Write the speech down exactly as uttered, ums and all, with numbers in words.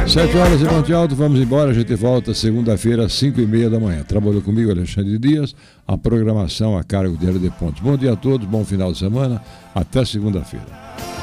Sete horas em Monte Alto, vamos embora, a gente volta segunda-feira às cinco e meia da manhã. Trabalhou comigo Alexandre Dias, a programação a cargo de L D Pontes. Bom dia a todos, bom final de semana, até segunda-feira.